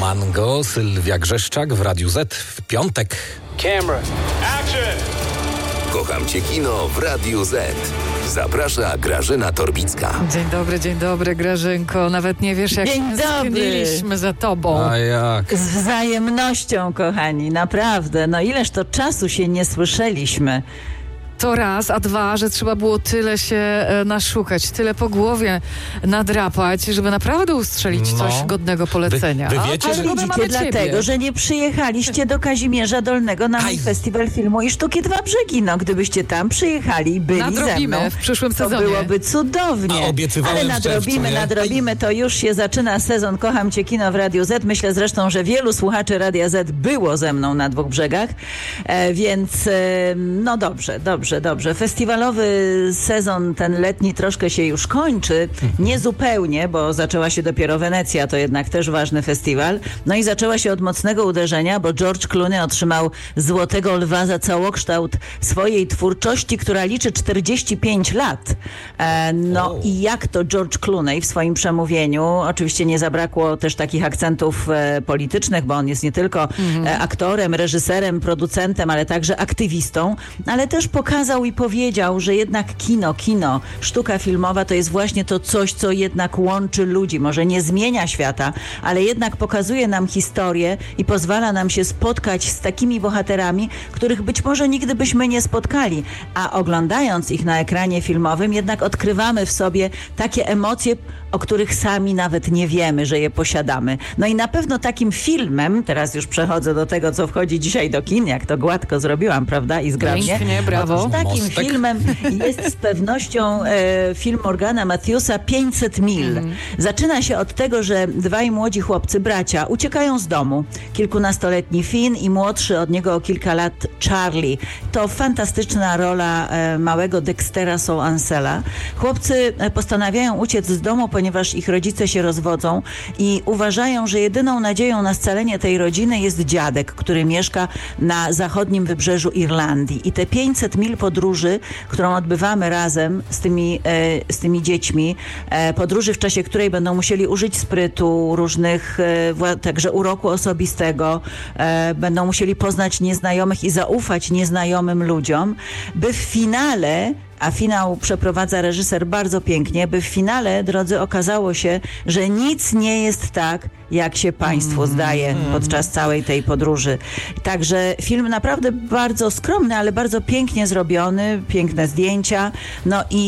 Mango, Sylwia Grzeszczak w Radiu Z w piątek. Camera, action! Kocham Cię kino w Radiu Z. Zaprasza Grażyna Torbicka. Dzień dobry, Grażynko. Nawet nie wiesz, jak Dzień tęskniliśmy za tobą. A jak? Z wzajemnością, kochani, naprawdę. No ileż to czasu się nie słyszeliśmy. To raz, a dwa, że trzeba było tyle się naszukać, tyle po głowie nadrapać, żeby naprawdę ustrzelić coś godnego polecenia. Wy wiecie, Ale że... widzicie, dlatego, że nie przyjechaliście do Kazimierza Dolnego na mój Festiwal Filmu i Sztuki Dwa Brzegi. No, gdybyście tam przyjechali i byli nadrobimy ze mną, w przyszłym to sezonie. byłoby cudownie. A obiecywałem Ale w czerwcu, nie? nadrobimy, to już się zaczyna sezon Kocham Cię kino w Radiu Z. Myślę zresztą, że wielu słuchaczy Radia Z było ze mną na Dwóch Brzegach, więc no dobrze. Festiwalowy sezon, ten letni, troszkę się już kończy. Niezupełnie, bo zaczęła się dopiero Wenecja, to jednak też ważny festiwal. No i zaczęła się od mocnego uderzenia, bo George Clooney otrzymał Złotego Lwa za całokształt swojej twórczości, która liczy 45 lat. I jak to George Clooney w swoim przemówieniu, oczywiście nie zabrakło też takich akcentów politycznych, bo on jest nie tylko aktorem, reżyserem, producentem, ale także aktywistą, ale też pokazał i powiedział, że jednak kino, sztuka filmowa to jest właśnie to coś, co jednak łączy ludzi. Może nie zmienia świata, ale jednak pokazuje nam historię i pozwala nam się spotkać z takimi bohaterami, których być może nigdy byśmy nie spotkali. A oglądając ich na ekranie filmowym, jednak odkrywamy w sobie takie emocje, o których sami nawet nie wiemy, że je posiadamy. No i na pewno takim filmem, teraz już przechodzę do tego, co wchodzi dzisiaj do kin, jak to gładko zrobiłam, prawda? I zgrabnie. Pięknie, brawo. Otóż takim Mostek. filmem jest z pewnością film Morgana Matthewsa 500 mil. Zaczyna się od tego, że dwaj młodzi chłopcy, bracia, uciekają z domu. Kilkunastoletni Finn i młodszy od niego o kilka lat Charlie. To fantastyczna rola małego Dextera Ansela. Chłopcy postanawiają uciec z domu, ponieważ ich rodzice się rozwodzą i uważają, że jedyną nadzieją na scalenie tej rodziny jest dziadek, który mieszka na zachodnim wybrzeżu Irlandii. I te 500 mil podróży, którą odbywamy razem z tymi dziećmi, podróży, w czasie której będą musieli użyć sprytu, różnych, także uroku osobistego, będą musieli poznać nieznajomych i zaufać nieznajomym ludziom, by w finale, a finał przeprowadza reżyser bardzo pięknie, by w finale, drodzy, okazało się, że nic nie jest tak, jak się państwu zdaje podczas całej tej podróży. Także film naprawdę bardzo skromny, ale bardzo pięknie zrobiony, piękne zdjęcia. No i